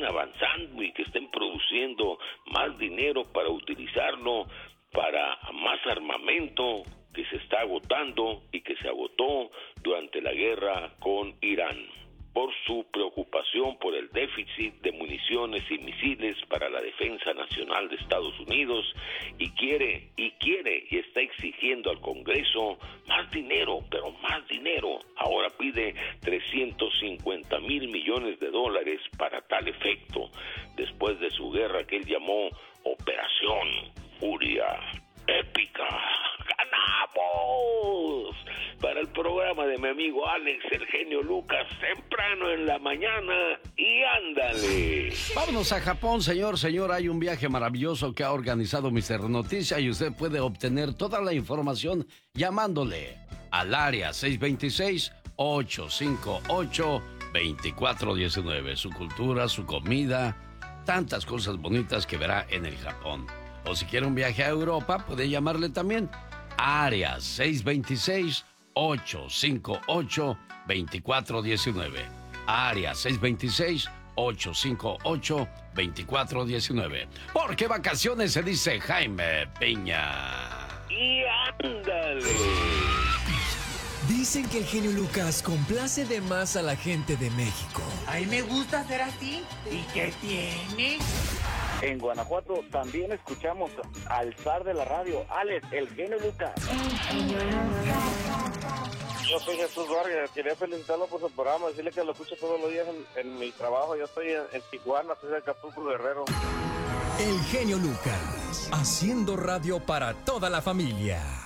estén avanzando y que estén produciendo más dinero para utilizarlo para más armamento que se está agotando y que se agotó durante la guerra con Irán, por su preocupación por el déficit de municiones y misiles para la defensa nacional de Estados Unidos, y quiere y está exigiendo al Congreso más dinero, pero más dinero. Ahora pide 350 mil millones de dólares para tal efecto, después de su guerra que él llamó Operación Furia Épica. ¡Ganamos! Para el programa de mi amigo Alex, el genio Lucas, temprano en la mañana, y ándale. Vámonos a Japón, señor. Hay un viaje maravilloso que ha organizado Mr. Noticia y usted puede obtener toda la información llamándole al área 626-858-2419. Su cultura, su comida, tantas cosas bonitas que verá en el Japón. O si quiere un viaje a Europa, puede llamarle también. Área 626-858-2419. Área 626-858-2419. Porque vacaciones se dice Jaime Piña. Y ándale. Dicen que el genio Lucas complace de más a la gente de México. A mí me gusta ser así. ¿Y qué tiene? En Guanajuato también escuchamos al zar de la radio, Alex, el genio Lucas. Yo soy Jesús Vargas, quería felicitarlo por su programa, decirle que lo escucho todos los días en mi trabajo. Yo estoy en Tijuana, soy de Acapulco, Guerrero. El genio Lucas, haciendo radio para toda la familia.